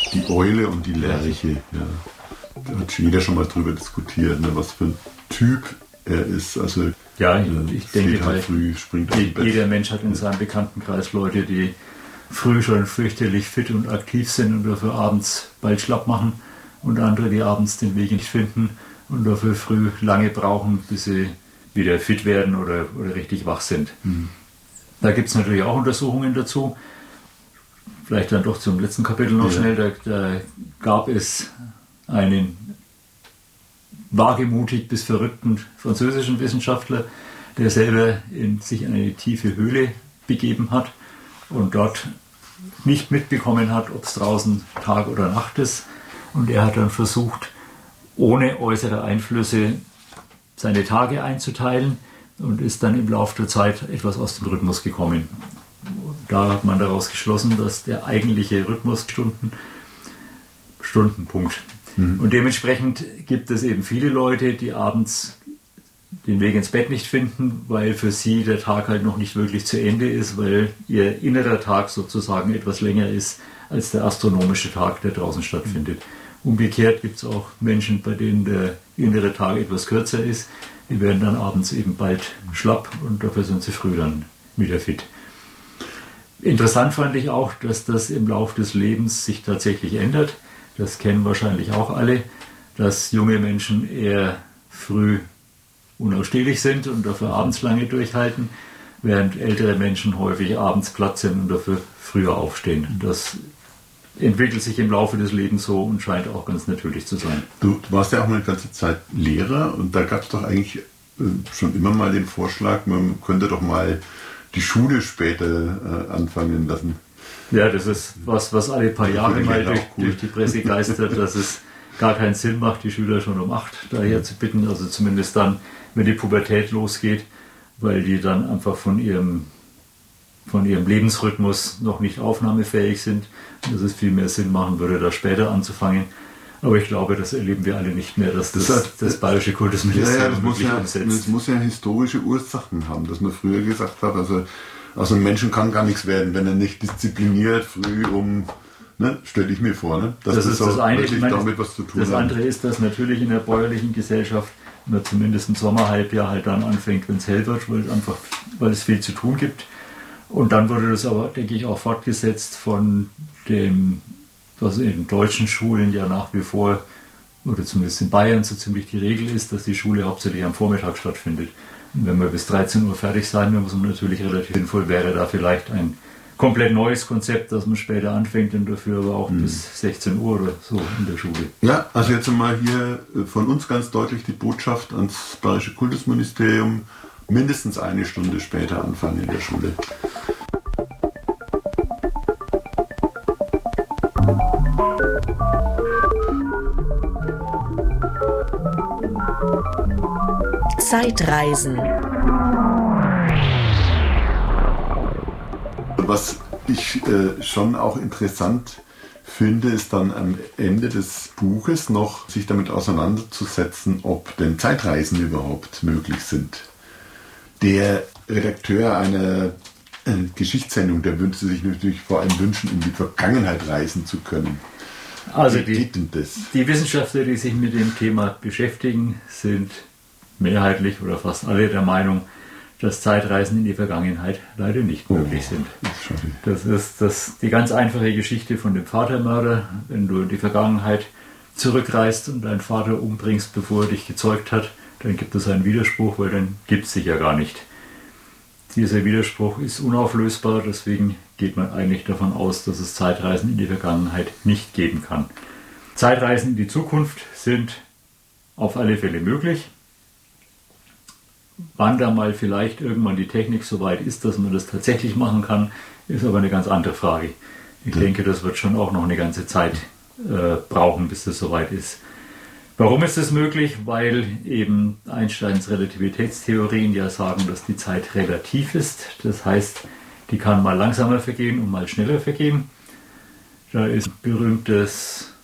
Die Eule und die Lerche. Ja. Da hat jeder schon mal drüber diskutiert, ne, was für ein Typ er ist. Also ja, ich denke, halt früh, springt jeder Mensch hat in seinem Bekanntenkreis Leute, die früh schon fürchterlich fit und aktiv sind und dafür abends bald schlapp machen, und andere, die abends den Weg nicht finden und dafür früh lange brauchen, bis sie wieder fit werden oder richtig wach sind. Mhm. Da gibt es natürlich auch Untersuchungen dazu. Vielleicht dann doch zum letzten Kapitel noch schnell. Da gab es einen wagemutig bis verrückten französischen Wissenschaftler, der selber sich in eine tiefe Höhle begeben hat und dort nicht mitbekommen hat, ob es draußen Tag oder Nacht ist. Und er hat dann versucht, ohne äußere Einflüsse seine Tage einzuteilen und ist dann im Laufe der Zeit etwas aus dem Rhythmus gekommen. Da hat man daraus geschlossen, dass der eigentliche Rhythmus Stundenpunkt. Mhm. Und dementsprechend gibt es eben viele Leute, die abends den Weg ins Bett nicht finden, weil für sie der Tag halt noch nicht wirklich zu Ende ist, weil ihr innerer Tag sozusagen etwas länger ist als der astronomische Tag, der draußen stattfindet. Umgekehrt gibt es auch Menschen, bei denen der innere Tag etwas kürzer ist. Die werden dann abends eben bald schlapp und dafür sind sie früh dann wieder fit. Interessant fand ich auch, dass das im Laufe des Lebens sich tatsächlich ändert. Das kennen wahrscheinlich auch alle, dass junge Menschen eher früh unausstehlich sind und dafür abends lange durchhalten, während ältere Menschen häufig abends platt sind und dafür früher aufstehen. Das entwickelt sich im Laufe des Lebens so und scheint auch ganz natürlich zu sein. Du warst ja auch eine ganze Zeit Lehrer und da gab es doch eigentlich schon immer mal den Vorschlag, man könnte doch mal die Schule später anfangen lassen. Ja, das ist was alle paar Jahre mal durch die Presse geistert, dass es gar keinen Sinn macht, die Schüler schon um 8 daher zu bitten, also zumindest dann, wenn die Pubertät losgeht, weil die dann einfach von ihrem Lebensrhythmus noch nicht aufnahmefähig sind, dass es viel mehr Sinn machen würde, da später anzufangen. Aber ich glaube, das erleben wir alle nicht mehr, dass das bayerische Kultusministerium wirklich umsetzt. Das muss ja historische Ursachen haben, dass man früher gesagt hat, also aus einem Menschen kann gar nichts werden, wenn er nicht diszipliniert früh stelle ich mir vor, ne? Das ist das eine. Damit was zu tun das andere ist, dass natürlich in der bäuerlichen Gesellschaft man zumindest im Sommerhalbjahr halt dann anfängt, wenn es hell wird, weil es viel zu tun gibt. Und dann wurde das aber, denke ich, auch fortgesetzt von dem, was in den deutschen Schulen ja nach wie vor, oder zumindest in Bayern so ziemlich die Regel ist, dass die Schule hauptsächlich am Vormittag stattfindet. Und wenn wir bis 13 Uhr fertig sein, dann muss man natürlich relativ sinnvoll, wäre da vielleicht ein komplett neues Konzept, das man später anfängt und dafür aber auch bis 16 Uhr oder so in der Schule. Ja, also jetzt mal hier von uns ganz deutlich die Botschaft ans Bayerische Kultusministerium, mindestens eine Stunde später anfangen in der Schule. Zeitreisen. Was ich schon auch interessant finde, ist dann am Ende des Buches noch, sich damit auseinanderzusetzen, ob denn Zeitreisen überhaupt möglich sind. Der Redakteur einer Geschichtssendung, der würde sich natürlich vor allem wünschen, in die Vergangenheit reisen zu können. Also die Wissenschaftler, die sich mit dem Thema beschäftigen, sind mehrheitlich oder fast alle der Meinung, dass Zeitreisen in die Vergangenheit leider nicht möglich sind. Das ist die ganz einfache Geschichte von dem Vatermörder. Wenn du in die Vergangenheit zurückreist und deinen Vater umbringst, bevor er dich gezeugt hat, dann gibt es einen Widerspruch, weil dann gibt es dich ja gar nicht. Dieser Widerspruch ist unauflösbar, deswegen geht man eigentlich davon aus, dass es Zeitreisen in die Vergangenheit nicht geben kann. Zeitreisen in die Zukunft sind auf alle Fälle möglich. Wann da mal vielleicht irgendwann die Technik so weit ist, dass man das tatsächlich machen kann, ist aber eine ganz andere Frage. Ich denke, das wird schon auch noch eine ganze Zeit brauchen, bis das soweit ist. Warum ist das möglich? Weil eben Einsteins Relativitätstheorien ja sagen, dass die Zeit relativ ist. Das heißt, die kann mal langsamer vergehen und mal schneller vergehen. Da ist ein berühmtes